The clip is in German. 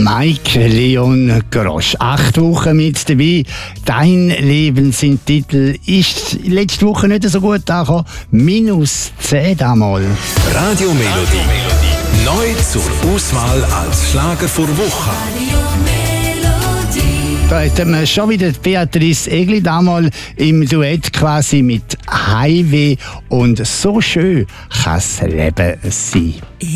Mike Leon Grosch. 8 Wochen mit dabei. Dein Leben sind Titel. Ist letzte Woche nicht so gut angekommen. -10 damals. Radio Melodie. Neu zur Auswahl als Schlager vor Woche. Da hätten wir schon wieder Beatrice Egli damals im Duett quasi mit Highway und so schön kann das Leben sein.